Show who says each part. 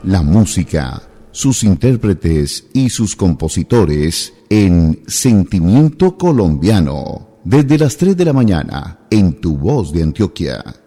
Speaker 1: la música, sus intérpretes y sus compositores en Sentimiento Colombiano, desde las 3 de la mañana en Tu Voz de Antioquia.